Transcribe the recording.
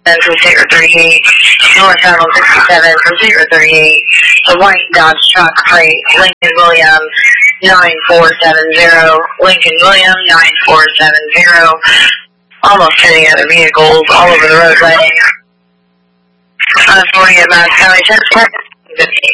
from Sector 38, northbound on 67 from Sector 38, the white Dodge truck plate, Lincoln William 9470, Lincoln William 9470, almost hitting other vehicles all over the roadway. 40 at Madison County 10.